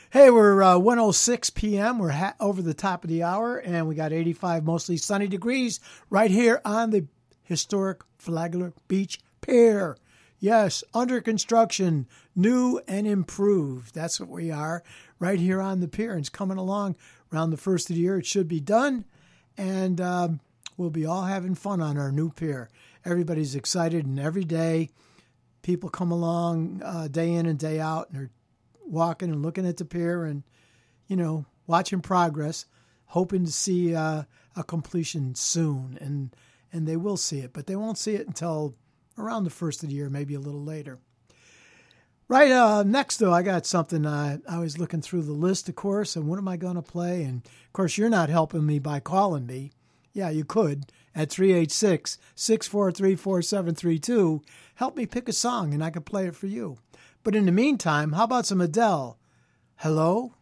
Hey, we're 1:06 p.m. We're over the top of the hour, and we got 85 mostly sunny degrees right here on the historic Flagler Beach Pier. Yes, under construction, new and improved. That's what we are right here on the pier. And it's coming along around the first of the year. It should be done, and we'll be all having fun on our new pier. Everybody's excited, and every day people come along day in and day out, and they're walking and looking at the pier and, watching progress, hoping to see a completion soon. And they will see it, but they won't see it until around the first of the year, maybe a little later. Right, next, though, I got something. I was looking through the list, of course, and what am I going to play? And, of course, you're not helping me by calling me. Yeah, you could at 386-643-4732. Help me pick a song, and I could play it for you. But in the meantime, how about some Adele? Hello?